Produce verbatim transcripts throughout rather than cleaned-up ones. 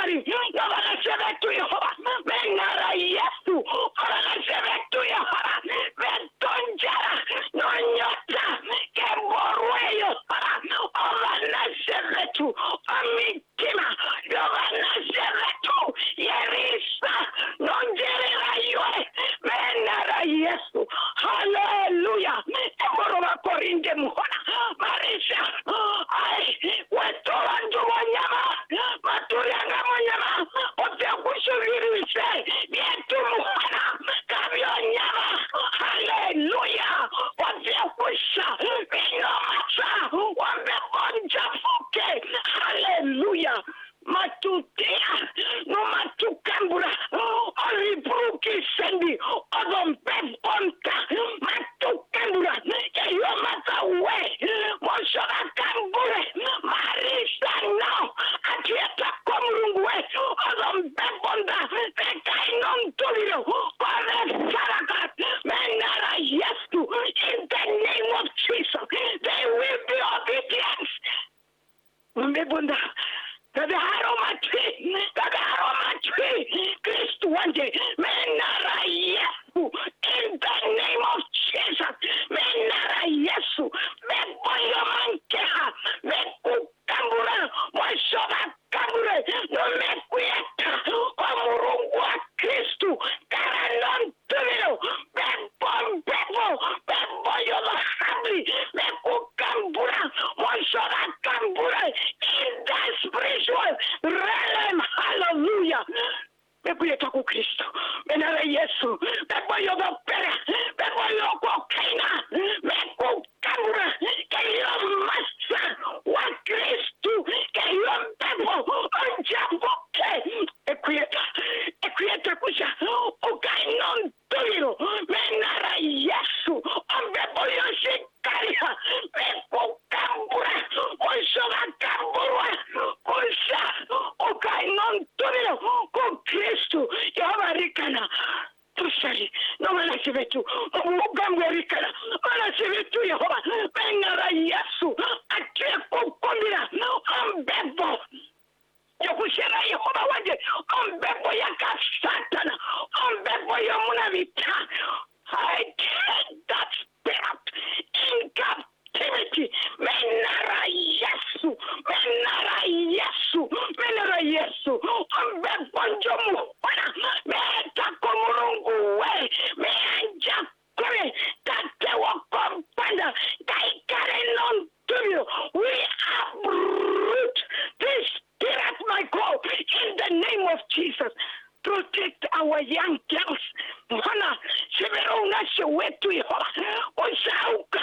sukari nobanashebetu Yehova menara Yesu obanashebetu Yehova betonjara nonyota kemborweyo obanashebetu amitima obanashebetu yerisa nonjerera yoe menara Yesu haleluya emboroba korinde muhona marisha ai wetola wanyama maturianga manyama otakushubirise bietu muhona kabyo nyama haleluya otakusha binomasa wambekonja fuke haleluya matutea no matukambura olibruki sendi odompevonta matukambura eyo matawe moshora kambure marisa no atieta komrungwe odompevonta ekainon tulio kore saraka menara Yesu in the name of Jesus they will be obedient mbebonda Kadaro matri, kadaro matri, Kristu wanje, menara Yesu, in the name of Jesus, menara Yesu, meboyo mankeha, meku kambura, mwashoba kambure, no mekuyeta, omurungu wa Kristu, karanon tumino, mebom bebo, meboyo lo habli, meku kambura, mwashoba kambure, in the spiritual realm, hallelujah. Mekuyeta ku Kristo, menara Yesu, meboyo lo pera, meboyo ko kaina, meku kambura, kayo masa wa Kristu, kayo bebo, onjabuke, ekuyeta, ekuyeta kusha, ukainon tuliro, menara Yesu, ombeboyo shikaria, meku kambura, oshoga kambura, kusha, ukainon tuliro, ku Kristu, Yehova rikana, tusari, no manasibetu, mugambwe rikana, manasibetu Yehova, menara Yesu, atie kukumbira, ombebo, yokushera Yehova wanje, ombebo yaka satana, ombebo yomunavita, I take that spirit in captivity, menara Yesu, menara Yesu, menara Yesu, ombebo njomu, wana, meta kumurungu we, meanja kure, tate wakompanda, kaikare non tuyo, we uproot this spirit, my God, in the name of Jesus. Protect our young girls. Mwana, severona wetu Yehova. Osauka,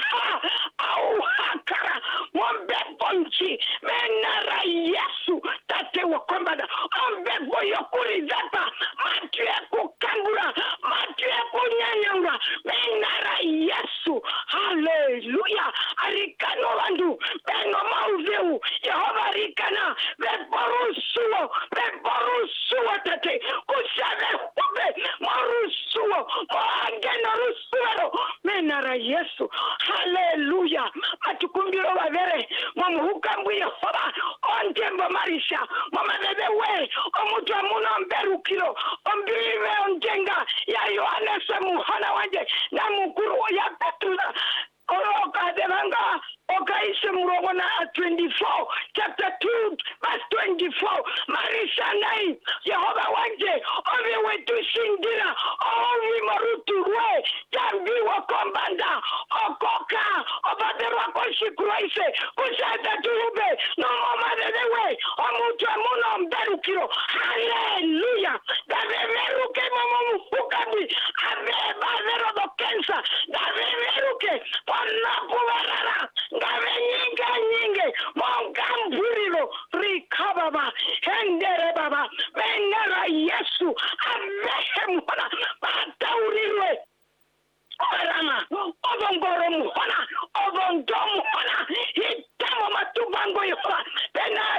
au hakara, mwambe bonchi, menara Yesu, tate wakombada, ombe boyo kurizapa, matu ya kukambura, matu ya kunyanyanga, menara Yesu, hallelujah, arikano wandu, bengo mauzeu, Yehova rikana, beporusuo, beporusuo tate, kusave hube, marusuo, mwagena rusuo, menara Yesu, hallelujah, atukumbiro wavere, mwamuhukambu Yehova, ontembo marisha, mama bebewe, omutu amuna mberukiro, ombiwe onjenga, ya Yohane Samuhana wanje, na mukuru ya Petrula, Oroka devanga, oka ise murongo na twenty-four, chapter two, verse twenty-four, Marisha nine, Yehova wanje, ovi wetu shindira, ovi marutu rwe, jambi wakombanda, okoka, obaderwa koshikuroise, kusada turube, no mama dedewe, omutu amuna mberukiro, hallelujah, daveveruke mama mufukabi, abeba vero do kensa, daveveruke, wanakuwarara, ngave nyinga nyinge, mwangamburiro, rikababa, hendere baba, menera Yesu, amehe mwana, bataurirwe, orama, obongoro mwana, obondomu mwana, hitamo matubango yofa, pena